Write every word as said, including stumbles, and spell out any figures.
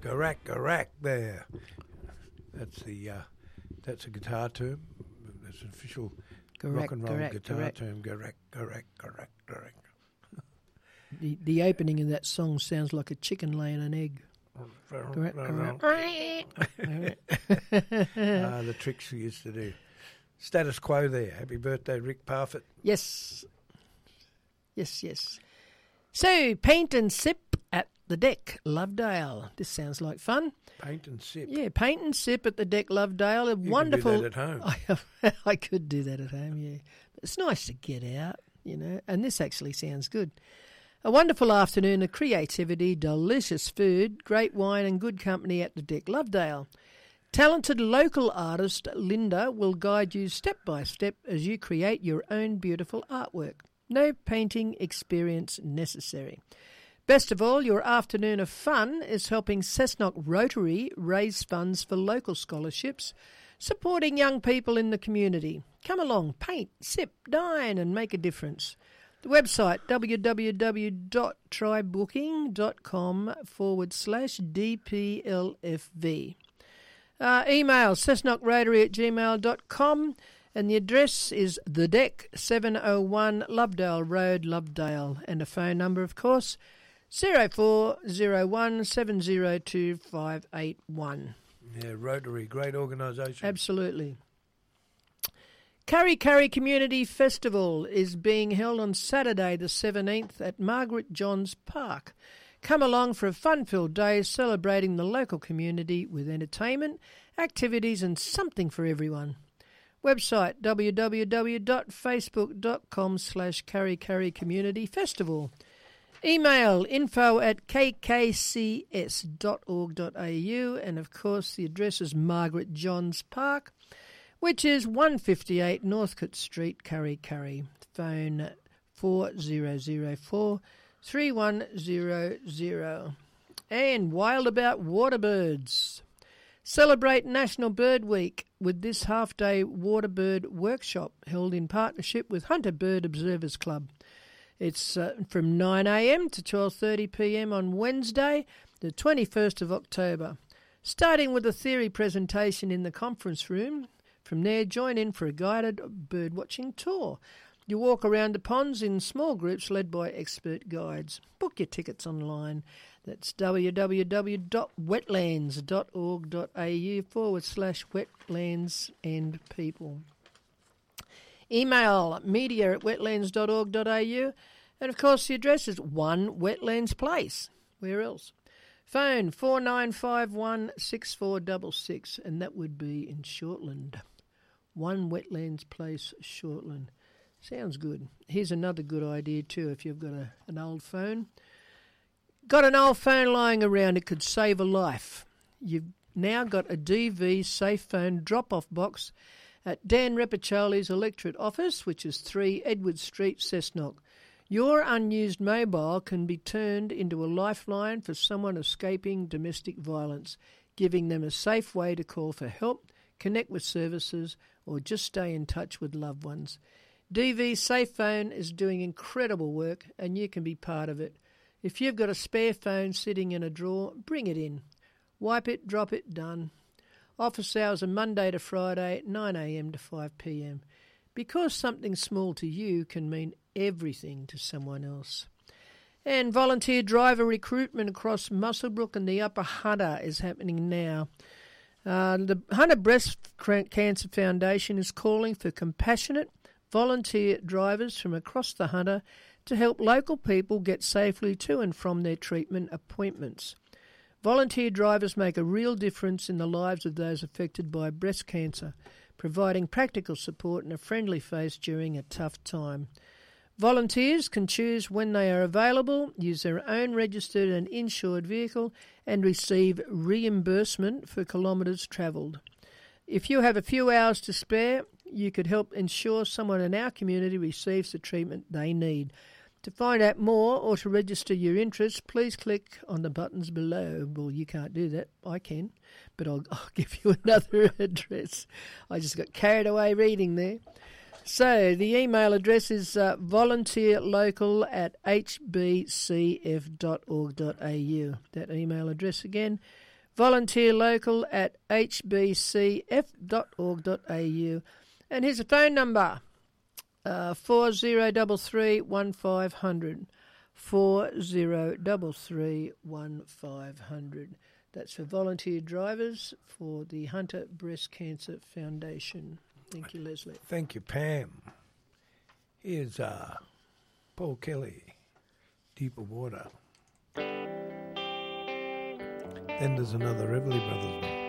Garak, Garak there. That's the uh, that's a guitar term. That's an official Garak, rock and roll Garak, guitar Garak. term. Garak, Garak, Garak, Garak. The, the opening of that song sounds like a chicken laying an egg. Garak, Garak. Ah, the tricks we used to do. Status quo there. Happy birthday, Rick Parfitt. Yes. Yes, yes. So, paint and sip at the deck, Lovedale. This sounds like fun. Paint and sip. Yeah, paint and sip at the deck, Lovedale. A You wonderful. can do that at home. I, I could do that at home, yeah. But it's nice to get out, you know, and this actually sounds good. A wonderful afternoon of creativity, delicious food, great wine and good company at the deck, Lovedale. Talented local artist Linda will guide you step by step as you create your own beautiful artwork. No painting experience necessary. Best of all, your afternoon of fun is helping Cessnock Rotary raise funds for local scholarships, supporting young people in the community. Come along, paint, sip, dine and make a difference. The website, www.trybooking.com forward slash DPLFV. Uh, email cessnockrotary at gmail dot com and the address is The Deck, seven oh one Lovedale Road, Lovedale. And a phone number, of course, zero four zero one seven zero two five eight one. Yeah, Rotary, great organisation. Absolutely. Curry Curry Community Festival is being held on Saturday the seventeenth at Margaret Johns Park. Come along for a fun-filled day celebrating the local community with entertainment, activities and something for everyone. Website www.facebook.com slash Curry Curry Community Festival. Email info at k k c s dot org dot a u and of course the address is Margaret Johns Park, which is one fifty-eight Northcote Street, Curry Curry. Phone four zero zero four three one zero zero. And Wild About Waterbirds. Celebrate National Bird Week with this half-day waterbird workshop held in partnership with Hunter Bird Observers Club. It's uh, from nine a m to twelve thirty p m on Wednesday, the twenty-first of October. Starting with a theory presentation in the conference room. From there, join in for a guided bird-watching tour. You walk around the ponds in small groups led by expert guides. Book your tickets online. That's www.wetlands.org.au forward slash wetlands and people. Email media at wetlands dot org dot a u. And, of course, the address is one Wetlands Place. Where else? Phone four nine five one six four six six, and that would be in Shortland. one Wetlands Place, Shortland. Sounds good. Here's another good idea too if you've got a, an old phone. Got an old phone lying around, it could save a life. You've now got a D V safe phone drop-off box at Dan Repiccioli's electorate office, which is three Edward Street, Cessnock. Your unused mobile can be turned into a lifeline for someone escaping domestic violence, giving them a safe way to call for help, connect with services, or just stay in touch with loved ones. D V Safe Phone is doing incredible work and you can be part of it. If you've got a spare phone sitting in a drawer, bring it in. Wipe it, drop it, done. Office hours are Monday to Friday, nine a m to five p m. Because something small to you can mean everything to someone else. And volunteer driver recruitment across Muswellbrook and the Upper Hunter is happening now. Uh, the Hunter Breast Cancer Foundation is calling for compassionate volunteer drivers from across the Hunter to help local people get safely to and from their treatment appointments. Volunteer drivers make a real difference in the lives of those affected by breast cancer, providing practical support and a friendly face during a tough time. Volunteers can choose when they are available, use their own registered and insured vehicle, and receive reimbursement for kilometres travelled. If you have a few hours to spare, you could help ensure someone in our community receives the treatment they need. To find out more or to register your interest, please click on the buttons below. Well, you can't do that. I can, but I'll, I'll give you another address. I just got carried away reading there. So the email address is uh, volunteerlocal at h b c f dot org dot a u. That email address again, volunteer local at h b c f dot org dot a u. And here's a phone number, uh, four zero three three, one five zero zero, four zero three three, one five zero zero. That's for volunteer drivers for the Hunter Breast Cancer Foundation. Thank you, Leslie. Thank you, Pam. Here's uh, Paul Kelly, Deeper Water. Then there's another Everly Brothers one.